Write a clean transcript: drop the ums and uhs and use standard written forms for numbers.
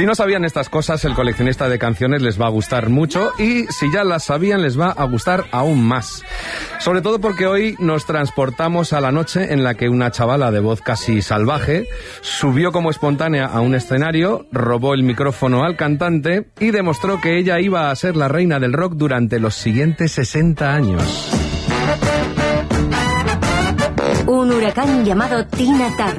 Si no sabían estas cosas, el coleccionista de canciones les va a gustar mucho y si ya las sabían, les va a gustar aún más. Sobre todo porque hoy nos transportamos a la noche en la que una chavala de voz casi salvaje subió como espontánea a un escenario, robó el micrófono al cantante y demostró que ella iba a ser la reina del rock durante los siguientes 60 años. Un huracán llamado Tina Turner